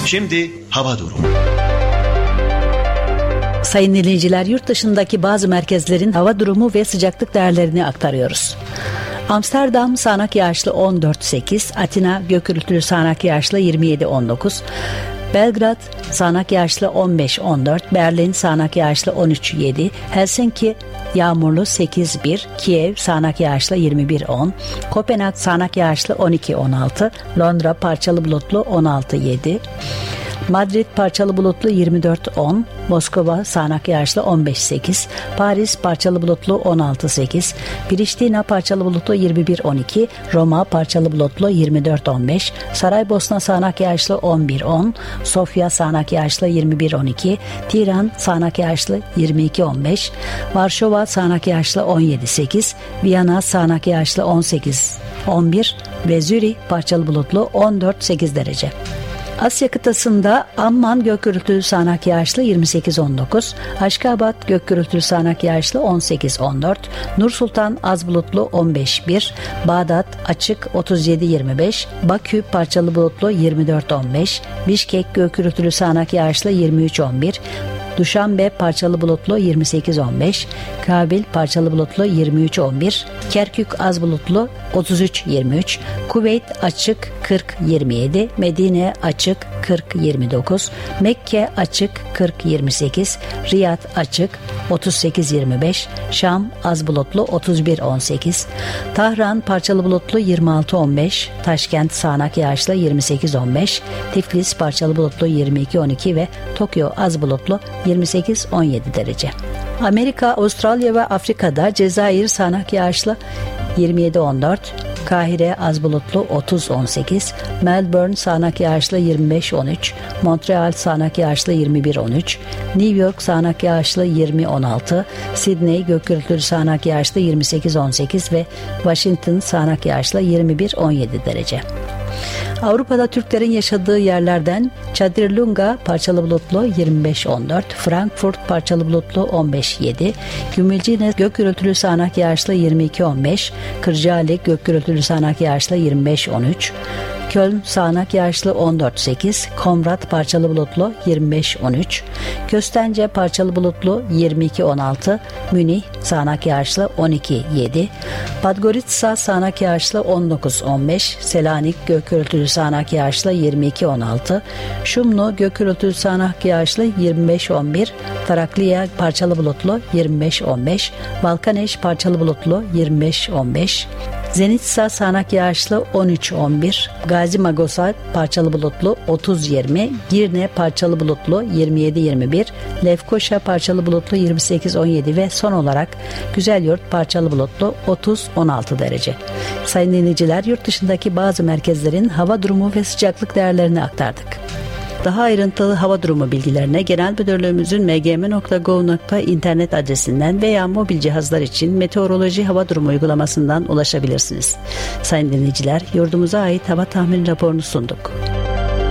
Şimdi hava durumu. Sayın dinleyiciler, yurt dışındaki bazı merkezlerin hava durumu ve sıcaklık değerlerini aktarıyoruz. Amsterdam sağanak yağışlı 14,8, Atina gök gürültülü sağanak yağışlı 27,19, Belgrad sağanak yağışlı 15,14, Berlin sağanak yağışlı 13,7, Helsinki yağmurlu 8,1, Kiev sağanak yağışlı 21,10, Kopenhag sağanak yağışlı 12,16, Londra parçalı bulutlu 16,7, Madrid parçalı bulutlu 24,10, Moskova sağanak yağışlı 15,8, Paris parçalı bulutlu 16,8, Priştina parçalı bulutlu 21,12, Roma parçalı bulutlu 24,15, Saraybosna sağanak yağışlı 11,10, Sofya sağanak yağışlı 21,12, Tiran sağanak yağışlı 22,15, Varşova sağanak yağışlı 17,8, Viyana sağanak yağışlı 18,11 ve Zürih parçalı bulutlu 14,8 derece. Asya kıtasında Amman gök gürültülü sağanak yağışlı 28,19, Aşkabat gök gürültülü sağanak yağışlı 18,14, Nur Sultan az bulutlu 15,1, Bağdat açık 37,25, Bakü parçalı bulutlu 24,15, Bişkek gök gürültülü sağanak yağışlı 23,11, Duşanbe parçalı bulutlu 28,15, Kabil parçalı bulutlu 23,11, Kerkük az bulutlu 33,23, Kuveyt açık 40,27, Medine açık 40,29, Mekke açık 40,28, Riyad açık 38,25, Şam az bulutlu 31,18, Tahran parçalı bulutlu 26,15, Taşkent sağanak yağışlı 28,15, Tiflis parçalı bulutlu 22,12 ve Tokyo az bulutlu 28-17 derece. Amerika, Avustralya ve Afrika'da Cezayir sağanak yağışlı 27-14, Kahire az bulutlu 30-18, Melbourne sağanak yağışlı 25-13, Montreal sağanak yağışlı 21-13, New York sağanak yağışlı 20-16, Sydney gök gürültülü sağanak yağışlı 28-18 ve Washington sağanak yağışlı 21-17 derece. Avrupa'da Türklerin yaşadığı yerlerden Çadırlunga parçalı bulutlu 25-14, Frankfurt parçalı bulutlu 15-7, Gümülcine gök gürültülü sağanak yağışlı 22-15, Kırcaali gök gürültülü sağanak yağışlı 25-13, Köln sağanak yağışlı 14-8, Komrat parçalı bulutlu 25-13, Köstence parçalı bulutlu 22-16, Münih sağanak yağışlı 12-7, Podgorica sağanak yağışlı 19-15, Selanik gök gürültülü sağanak yağışlı 22-16, Şumlu gök gürültülü sağanak yağışlı 25-11, Tarakliya parçalı bulutlu 25-15, Balkaneş parçalı bulutlu 25-15, Zenitsa sağanak yağışlı 13-11, Gazi Magosa parçalı bulutlu 30-20, Girne parçalı bulutlu 27-21, Lefkoşa parçalı bulutlu 28-17 ve son olarak Güzelyurt parçalı bulutlu 30-16 derece. Sayın dinleyiciler, yurt dışındaki bazı merkezlerin hava durumu ve sıcaklık değerlerini aktardık. Daha ayrıntılı hava durumu bilgilerine Genel Müdürlüğümüzün mgm.gov.internet adresinden veya mobil cihazlar için meteoroloji hava durumu uygulamasından ulaşabilirsiniz. Sayın dinleyiciler, yurdumuza ait hava tahmin raporunu sunduk.